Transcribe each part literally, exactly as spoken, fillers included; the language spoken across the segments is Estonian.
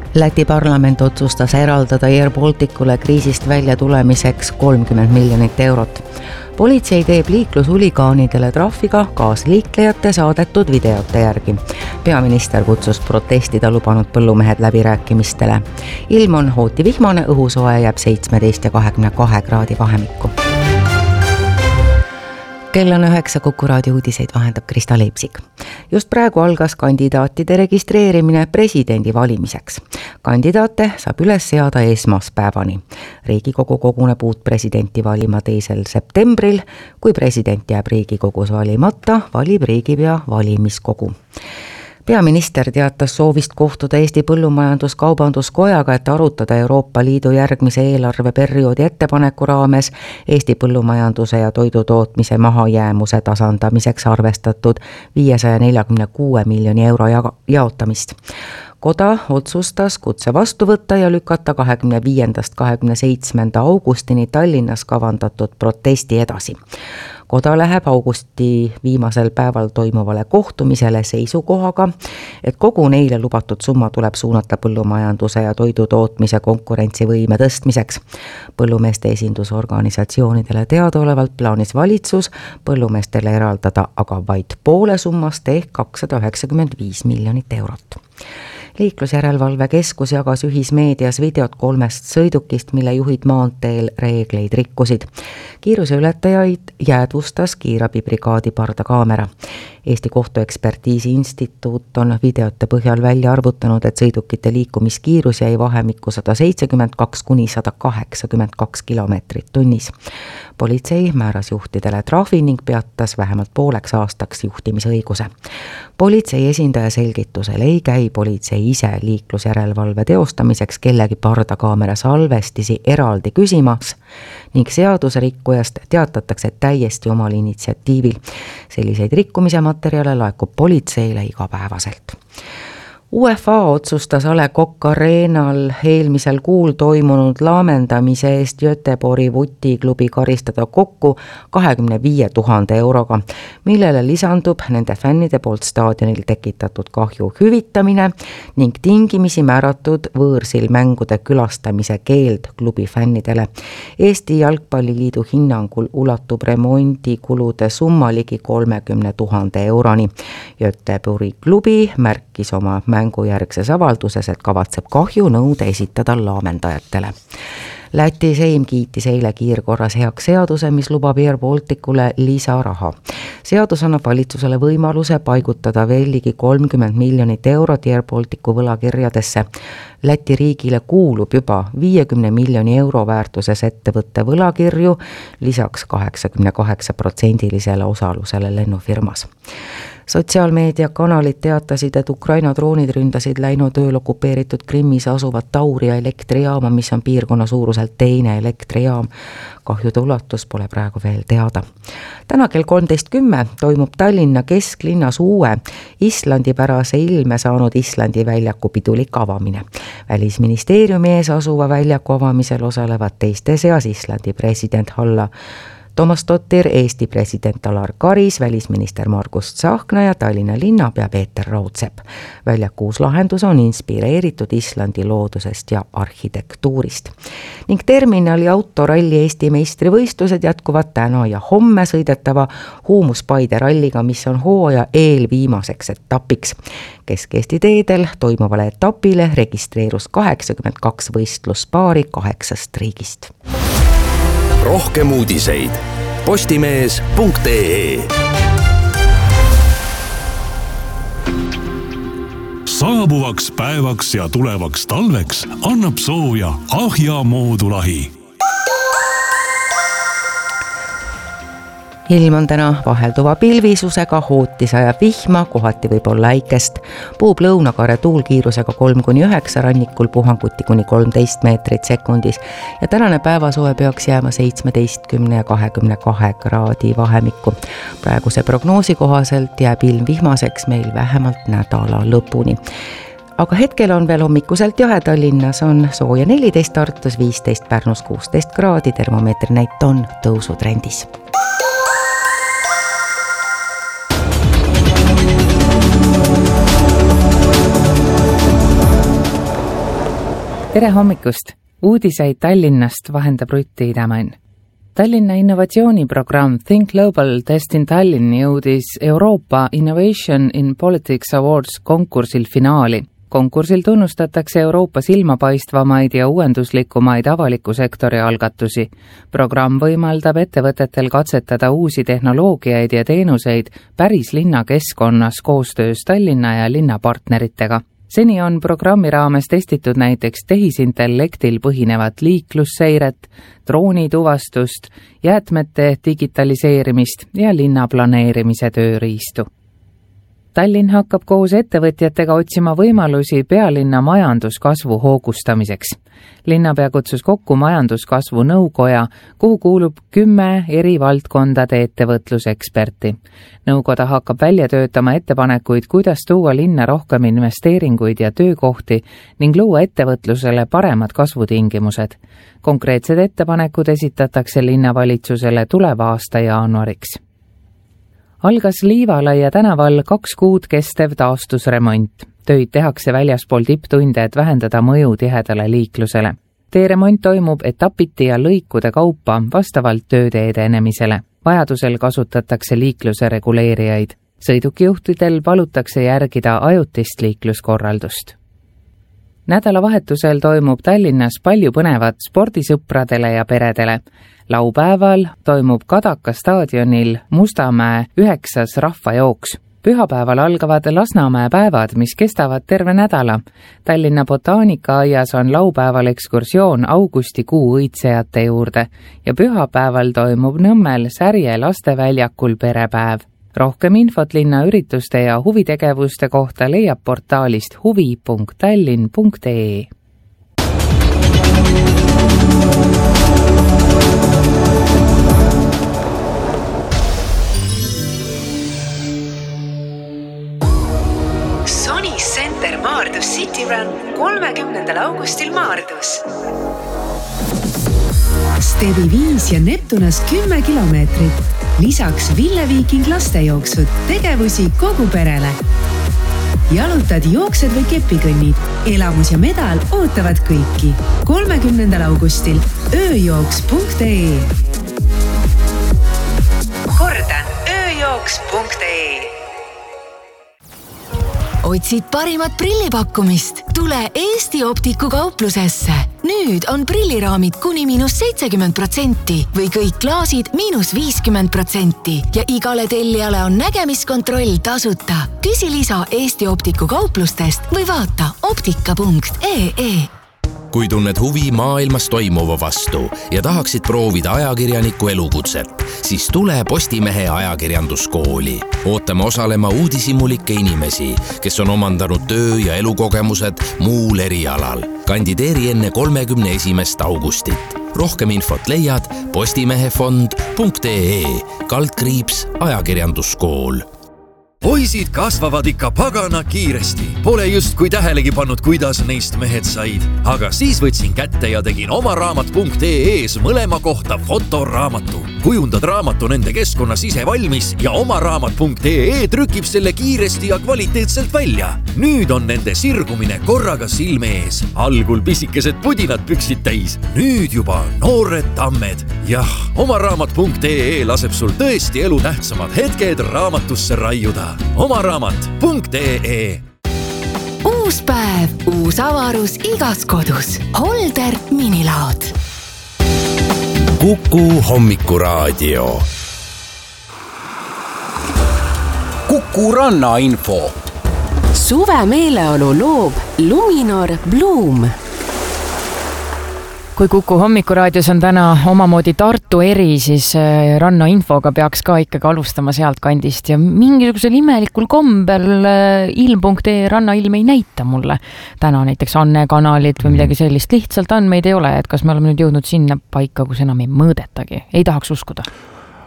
Läti parlament otsustas eraldada Air Balticule kriisist välja tulemiseks kolmkümmend miljonit eurot. Politsei teeb liiklushuligaanidele trahviga kaasliiklejate saadetud videote järgi. Peaminister kutsus protestida lubanud põllumehed läbirääkimistele. Ilm on hooti vihmane, õhusoe jääb seitsmeteist ja kahekümne kahe kraadi vahemikku. Kell on üheksa, Kuku raadio uudiseid vahendab Krista Leipsik. Just praegu algas kandidaatide registreerimine presidendi valimiseks. Kandidaate saab üles seada esmaspäevani. Riigikogu koguneb uut presidenti valima teisel septembril. Kui president jääb Riigikogus valimata, valib riigipea valimiskogu. Peaminister teatas soovist kohtuda Eesti Põllumajandus-Kaubanduskojaga, et arutada Euroopa Liidu järgmise eelarveperioodi ettepaneku raames Eesti põllumajanduse ja toidutootmise mahajäämuse tasandamiseks arvestatud viiesaja neljakümne kuue miljoni euro jaotamist. Koda otsustas kutse vastu võtta ja lükata kahekümne viiendast kahekümne seitsmenda augustini Tallinnas kavandatud protesti edasi. Koda läheb augusti viimasel päeval toimuvale kohtumisele seisukohaga, et kogu neile lubatud summa tuleb suunata põllumajanduse ja toidutootmise konkurentsivõime tõstmiseks. Põllumeeste esindusorganisatsioonidele teadaolevalt plaanis valitsus põllumeestele eraldada aga vaid poole summast ehk kakssada üheksakümmend viis miljonit eurot. Liiklusjärelevalve keskus jagas ühismeedias videot kolmest sõidukist, mille juhid maanteel reegleid rikkusid. Kiiruseületajaid jäädvustas kiirabibrigaadi pardakaamera. Eesti kohtuekspertiisi instituut on videote põhjal välja arvutanud, et sõidukite liikumiskiirus jäi vahemikku sada seitsekümmend kaks kuni sada kaheksakümmend kaks kilomeetrit tunnis. Politsei määras juhtidele trahvi ning peatas vähemalt pooleks aastaks juhtimisõiguse. Politsei esindaja selgitusel ei käi politsei ise liiklusjärelevalve teostamiseks kellegi pardakaamera salvestisi eraldi küsimas ning seaduserikkujast teatatakse täiesti omal initsiatiivil. Selliseid rikkumise materjale laekub politseile igapäevaselt. UEFA otsustas A Le Coq Arenal eelmisel kuul toimunud laamendamise eest Göteborgi vutiklubi karistada kokku kahekümne viie tuhande euroga, millele lisandub nende fännide poolt staadionil tekitatud kahju hüvitamine ning tingimisi määratud võõrsil mängude külastamise keeld klubi fännidele. Eesti Jalgpalliliidu hinnangul ulatub remondikulude summa ligi kolmekümne tuhande euroni. Göteborgi klubi märkis oma mängujärgses avalduses, et kavatseb kahjunõude esitada laamendajatele. Läti Seim kiitis eile kiirkorras heaks seaduse, mis lubab Air Balticule lisaraha. Seadus annab valitsusele võimaluse paigutada veel ligi kolmkümmend miljonit eurot Air Balticu võlakirjadesse. Läti riigile kuulub juba viiekümne miljoni euro väärtuses ettevõtte võlakirju, lisaks kaheksakümne kaheksa protsendilisele osalusele lennufirmas. Sotsiaalmeediakanalid teatasid, et Ukraina droonid ründasid läinud ööl okupeeritud Krimmis asuvat Tauria elektrijaama, mis on piirkonna suuruselt teine elektrijaam. Kahjude ulatus pole praegu veel teada. Täna kell kolmteist kümme toimub Tallinna kesklinnas uue Islandi-pärase ilme saanud Islandi väljaku pidulik avamine. Välisministeeriumi ees asuva väljaku avamisel osalevad teiste seas Islandi president Halla Tomasdottir, Eesti president Alar Karis, välisminister Margus Tsahkna ja Tallinna linnapea Peeter Raudsepp. Väljaku uus lahendus on inspireeritud Islandi loodusest ja arhitektuurist. Ning terminali autoralli Eesti meistrivõistlused jätkuvad täna ja homme sõidetava Huumuspaide ralliga, mis on hooaja eelviimaseks etapiks. Kesk-Eesti teedel toimuvale etapile registreerus kaheksakümmend kaks võistluspaari kaheksast riigist. Rohkem uudiseid postimees punkt ee. Saabuvaks päevaks ja tulevaks talveks annab sooja Ahja moodulahi. Ilm on täna vahelduva pilvisusega, hootis ajab vihma, kohati võib olla äikest. Puub lõunakare tuulkiirusega kolm kuni üheksa, rannikul puhanguti kuni kolmteist meetrit sekundis ja tänane päevasoe peaks jääma seitsmeteistkümne ja kahekümne kahe kraadi vahemikku. Praeguse prognoosi kohaselt jääb ilm vihmaseks meil vähemalt nädala lõpuni. Aga hetkel on veel hommikuselt jahe, Tallinnas on sooja neliteist, Tartus viisteist, Pärnus kuusteist kraadi, termomeetri näit on tõusutrendis. tere hommikust! Uudiseid Tallinnast vahendab Rutti Idamann. Tallinna innovatsiooniprogramm Think Global Test in Tallinn jõudis Euroopa Innovation in Politics Awards konkursil finaali. Konkursil tunnustatakse Euroopa silmapaistvamaid ja uuenduslikumaid avaliku sektori algatusi. Programm võimaldab ettevõtetel katsetada uusi tehnoloogiaid ja teenuseid päris linnakeskkonnas koostöös Tallinna ja linnapartneritega. Seni on programmi raames testitud näiteks tehisintellektil põhinevat liiklusseiret, droonituvastust, jäätmete digitaliseerimist ja linnaplaneerimise tööriistu. Tallinn hakkab koos ettevõtjatega otsima võimalusi pealinna majanduskasvu hoogustamiseks. Linnapea kutsus kokku majanduskasvu nõukoja, kuhu kuulub kümme eri valdkondade ettevõtluseksperti. Nõukoda hakkab välja töötama ettepanekuid, kuidas tuua linna rohkem investeeringuid ja töökohti ning luua ettevõtlusele paremad kasvutingimused. Konkreetsed ettepanekud esitatakse linnavalitsusele tuleva aasta jaanuariks. Algas Liivalaia tänaval kaks kuud kestev taastusremont. Töid tehakse väljaspool tipptunde, et vähendada mõju tihedale liiklusele. Teeremont toimub etapiti ja lõikude kaupa vastavalt tööde edenemisele. Vajadusel kasutatakse liikluse reguleerijaid. Sõidukijuhtidel palutakse järgida ajutist liikluskorraldust. Nädalavahetusel toimub Tallinnas palju põnevat spordisõpradele ja peredele. Laupäeval toimub Kadaka staadionil Mustamäe üheksas rahvajooks. Pühapäeval algavad Lasnamäe päevad, mis kestavad terve nädala. Tallinna botaanikaaias on laupäeval ekskursioon augustikuu õitsejate juurde ja pühapäeval toimub Nõmmel Särje lasteväljakul perepäev. Rohkem infot linna ürituste ja huvitegevuste kohta leiab portaalist huvi punkt tallinn punkt ee. Sony Center Maardus City Run kolmekümnendal augustil Maardus. Stevi viis ja Neptunas kümme kilomeetrit. Lisaks Ville Viiking lastejooksud, tegevusi kogu perele. Jalutad, jooksed või kepikõnnid. Elamus ja medal ootavad kõiki. kolmekümnendal augustil ööjooks punkt ee. Kordan, ööjooks punkt ee. Otsid parimat prillipakkumist? Tule Eesti Optiku kauplusesse. Nüüd on prilliraamid kuni miinus seitsekümmend protsenti või kõik klaasid miinus viiskümmend protsenti ja igale tellijale on nägemiskontroll tasuta. Küsi lisa Eesti Optiku kauplustest või vaata optika punkt ee. Kui tunned huvi maailmas toimuva vastu ja tahaksid proovida ajakirjaniku elukutset, siis tule Postimehe ajakirjanduskooli. Ootame osalema uudishimulikke inimesi, kes on omandanud töö- ja elukogemused muul erialal. Kandideeri enne kolmekümne esimest augustit. Rohkem infot leiad postimehefond punkt ee, kaldkriips ajakirjanduskool. Poisid kasvavad ikka pagana kiiresti. Pole just kui tähelegi pannud, kuidas neist mehed said. Aga siis võtsin kätte ja tegin oma raamat punkt ee-s mõlema kohta fotoraamatu. Kujundad raamatu nende keskkonnas ise valmis ja oma raamat punkt ee trükib selle kiiresti ja kvaliteetselt välja. Nüüd on nende sirgumine korraga silme ees. Algul pisikesed pudinad püksid täis. Nüüd juba noored tammed. Jah, oma raamat punkt ee laseb sul tõesti elu tähtsamad hetked raamatusse raiuda. Oma raamat punkt ee. Uus päev, uus avarus igas kodus. Holder minilaod. Kuku hommikuraadio. Kuku rannainfo. Suve meeleolu loob Luminor Bloom. Kui Kuku hommikuraadios on täna omamoodi Tartu eri, siis rannainfoga peaks ka ikkagi alustama sealt kandist ja mingisugusel imelikul kombel ilm punkt ee rannailm ei näita mulle. Täna näiteks Anne kanalit või midagi sellist, lihtsalt andmeid ei ole, et kas me oleme nüüd jõudnud sinna paika, kus enam ei mõõdetagi. Ei tahaks uskuda.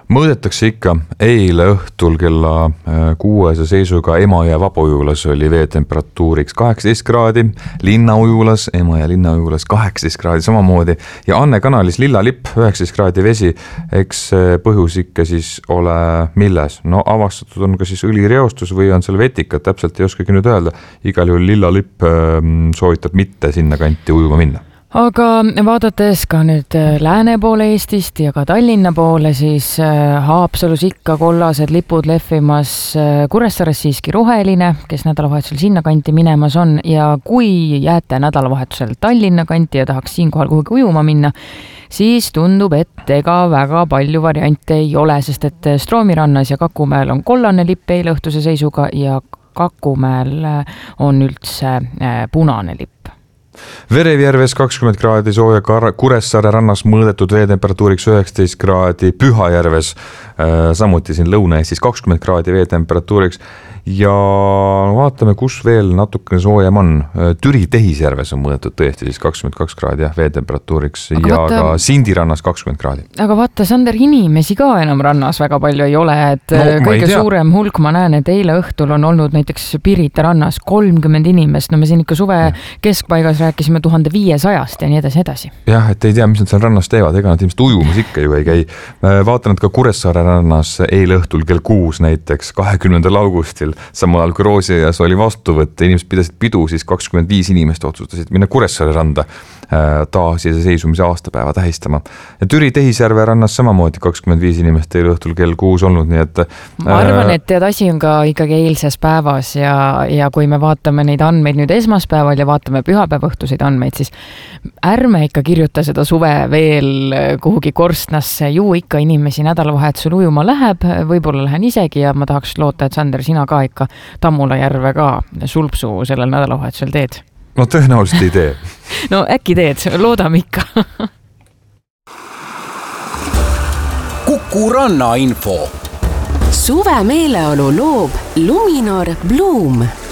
mõõdetakse ikka. Eile õhtul kella kuuese seisuga Emajõe Vabujulas oli veetemperatuuriks kaheksateist kraadi, Linnaujulas, Emajõe Linnaujulas kaheksateist kraadi samamoodi ja Anne kanalis Lilla lipp üheksateist kraadi vesi. Eks põhjus ikka siis ole milles. No avastatud on ka siis õlireostus või on seal vetikad, täpselt ei oskagi nüüd öelda. Igal juhul Lilla lipp soovitab mitte sinna kanti ujuma minna. Aga vaadates ka nüüd lääne poole Eestist ja ka Tallinna poole, siis Haapsalus ikka kollased lipud lehvimas, Kuressaares siiski roheline, kes nädalavahetusel sinna kanti minemas on ja kui jääte nädalavahetusel Tallinna kanti ja tahaks siinkohal kuhugi ujuma minna, siis tundub, et ega väga palju variante ei ole, sest et Stroomirannas ja Kakumäel on kollane lipp eile õhtuse seisuga ja Kakumäel on üldse punane lipp. Verevjärves kakskümmend kraadi sooja, Kuressaare rannas mõõdetud veetemperatuuriks üheksateist kraadi, Pühajärves äh, samuti siin Lõuna-Eestis kakskümmend kraadi veetemperatuuriks ja vaatame, kus veel natukene soojem on. Türi Tehisjärves on mõõdetud tõesti siis kakskümmend kaks kraadi jah, veetemperatuuriks aga ja vaata, ka Sindi rannas kakskümmend kraadi. Aga vaata, Sander, inimesi ka enam rannas väga palju ei ole, et no, kõige suurem hulk ma näen, et eile õhtul on olnud näiteks Pirita rannas kolmkümmend inimest, no me siin ikka suve ja. Keskpaigas rääkisime tuhande viiesajast ja nii edasi edasi. Jah, et ei tea, mis nad seal rannas teevad, ega nad ilmselt ujumas ikka ju ei käi. Vaatan, et ka Kuressaare rannas eile õhtul kell kuus näiteks kahekümnendal augustil samal ajal kui Roosiaias oli vastuvõtt, inimesed pidasid pidu, siis kakskümmend viis inimest otsustasid minna Kuressaare randa taasiseseisvumise aastapäeva tähistama. Ja Türi Tehisjärve rannas samamoodi kakskümmend viis inimest eile õhtul kell kuus olnud, nii et ma arvan, et tead, asi on ka ikkagi eilses päevas ja, ja kui me vaatame neid andmeid nüüd esmaspäeval ja vaatame pühapäeva õhtuseid andmeid, siis ärme ikka kirjuta seda suve veel kuhugi korstnasse, ju ikka inimesi nädalavahetusel ujuma läheb, võib-olla lähen isegi ja ma tahaks loota, et Sander, sina ka ikka Tammula järve ka sulpsu sellel nädalavahetusel teed. No tõenäoliselt ei tee. No äkki teed, loodame ikka. Kuku Ranna info. Suve meeleolu loob Luminor Bloom.